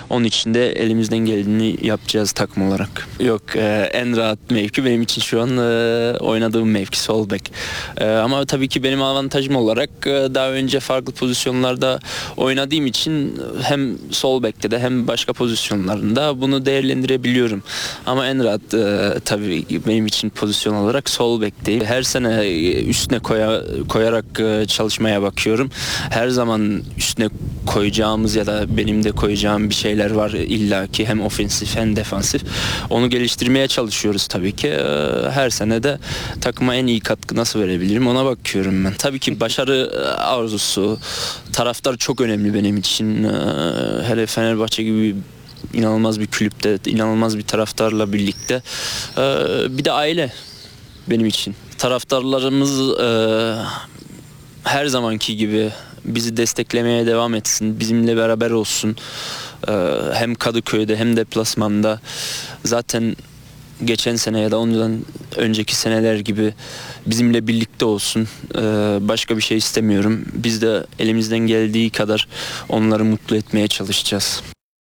Onun için de elimizden geldiğini yapacağız takım olarak. Yok, en rahat mevki benim için şu an oynadığım mevki sol bek. Ama tabii ki benim avantajım olarak daha önce farklı pozisyonlarda oynadığım için hem sol bekte de hem başka pozisyonlarında bunu değerlendirebiliyorum. Ama en rahat tabii benim için pozisyon olarak sol bekteyim. Her sene üstüne koyarak çalışmaya bakıyorum. Her zaman üstüne koyacağımız ya da benim de koyacağım bir şeyler var illaki, hem ofensif hem defansif. Onu geliştirmeye çalışıyoruz tabii ki. Her sene de takıma en iyi katkı nasıl verebilirim ona bakıyorum ben. Tabii ki başarı arzusu, taraftar çok önemli benim için. Hele Fenerbahçe gibi inanılmaz bir kulüpte, inanılmaz bir taraftarla birlikte. Bir de aile benim için. Taraftarlarımız her zamanki gibi bizi desteklemeye devam etsin, bizimle beraber olsun. Hem Kadıköy'de hem deplasmanda. Zaten geçen sene ya da ondan önceki seneler gibi bizimle birlikte olsun. Başka bir şey istemiyorum. Biz de elimizden geldiği kadar onları mutlu etmeye çalışacağız.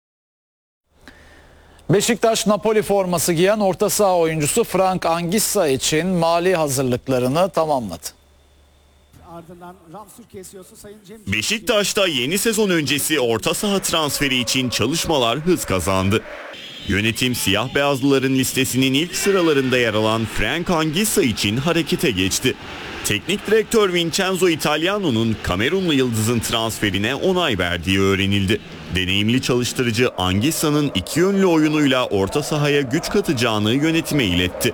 Beşiktaş Napoli forması giyen orta saha oyuncusu Frank Anguissa için mali hazırlıklarını tamamladı. Beşiktaş'ta yeni sezon öncesi orta saha transferi için çalışmalar hız kazandı. Yönetim siyah beyazlıların listesinin ilk sıralarında yer alan Frank Anguissa için harekete geçti. Teknik direktör Vincenzo Italiano'nun Kamerunlu yıldızın transferine onay verdiği öğrenildi. Deneyimli çalıştırıcı Anguissa'nın iki yönlü oyunuyla orta sahaya güç katacağını yönetime iletti.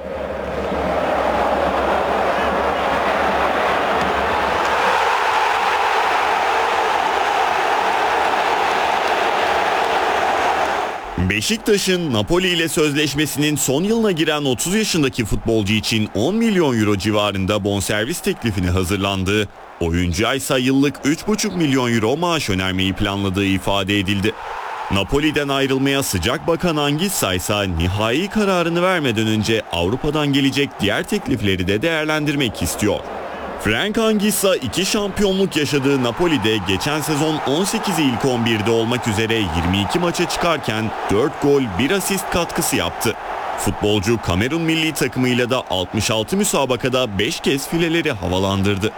Beşiktaş'ın Napoli ile sözleşmesinin son yılına giren 30 yaşındaki futbolcu için 10 milyon euro civarında bonservis teklifini hazırlandığı, oyuncuya ise yıllık 3,5 milyon euro maaş önermeyi planladığı ifade edildi. Napoli'den ayrılmaya sıcak bakan Anguissa ise nihai kararını vermeden önce Avrupa'dan gelecek diğer teklifleri de değerlendirmek istiyor. Frank Anguissa 2 şampiyonluk yaşadığı Napoli'de geçen sezon 18'i ilk 11'de olmak üzere 22 maça çıkarken 4 gol 1 asist katkısı yaptı. Futbolcu Kamerun milli takımıyla da 66 müsabakada 5 kez fileleri havalandırdı.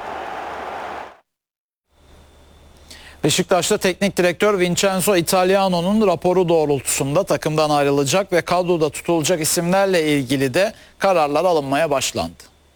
Beşiktaş'ta teknik direktör Vincenzo Italiano'nun raporu doğrultusunda takımdan ayrılacak ve kadroda tutulacak isimlerle ilgili de kararlar alınmaya başlandı.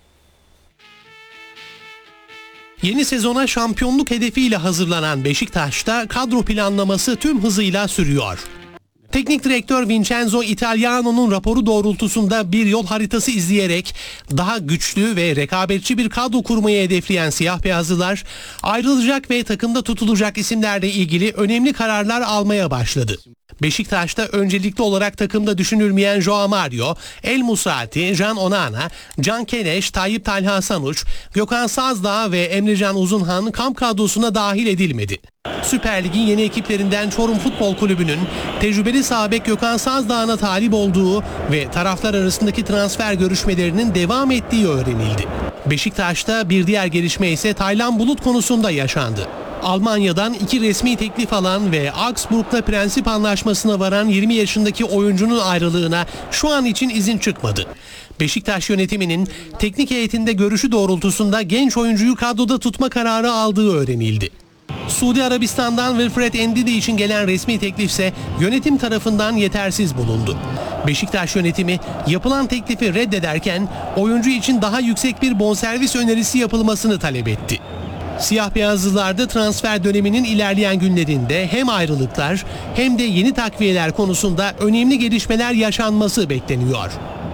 Yeni sezona şampiyonluk hedefiyle hazırlanan Beşiktaş'ta kadro planlaması tüm hızıyla sürüyor. Teknik direktör Vincenzo Italiano'nun raporu doğrultusunda bir yol haritası izleyerek daha güçlü ve rekabetçi bir kadro kurmayı hedefleyen siyah beyazlılar ayrılacak ve takımda tutulacak isimlerle ilgili önemli kararlar almaya başladı. Beşiktaş'ta öncelikli olarak takımda düşünülmeyen Joao Mario, El Musrati, Can Onana, Can Keneş, Tayyip Talha Sanuç, Gökhan Sazdağ ve Emrecan Uzunhan kamp kadrosuna dahil edilmedi. Süper Lig'in yeni ekiplerinden Çorum Futbol Kulübü'nün tecrübeli sağ bek Gökhan Sazdağ'ına talip olduğu ve taraflar arasındaki transfer görüşmelerinin devam ettiği öğrenildi. Beşiktaş'ta bir diğer gelişme ise Taylan Bulut konusunda yaşandı. Almanya'dan 2 resmi teklif alan ve Augsburg'la prensip anlaşmasına varan 20 yaşındaki oyuncunun ayrılığına şu an için izin çıkmadı. Beşiktaş yönetiminin teknik heyetinde görüşü doğrultusunda genç oyuncuyu kadroda tutma kararı aldığı öğrenildi. Suudi Arabistan'dan Wilfred Ndidi için gelen resmi teklifse yönetim tarafından yetersiz bulundu. Beşiktaş yönetimi yapılan teklifi reddederken oyuncu için daha yüksek bir bonservis önerisi yapılmasını talep etti. Siyah beyazlılarda transfer döneminin ilerleyen günlerinde hem ayrılıklar hem de yeni takviyeler konusunda önemli gelişmeler yaşanması bekleniyor.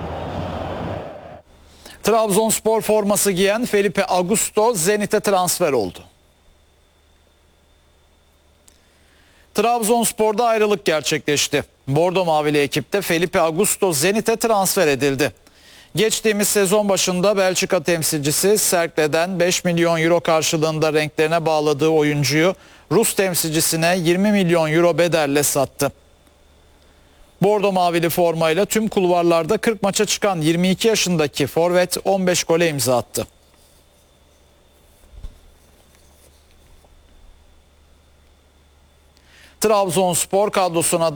Trabzonspor forması giyen Felipe Augusto Zenit'e transfer oldu. Trabzonspor'da ayrılık gerçekleşti. Bordo Mavili ekipte Felipe Augusto Zenit'e transfer edildi. Geçtiğimiz sezon başında Belçika temsilcisi Cercle'den 5 milyon euro karşılığında renklerine bağladığı oyuncuyu Rus temsilcisine 20 milyon euro bedelle sattı. Bordo Mavili formayla tüm kulvarlarda 40 maça çıkan 22 yaşındaki forvet 15 gole imza attı. Trabzonspor kadrosuna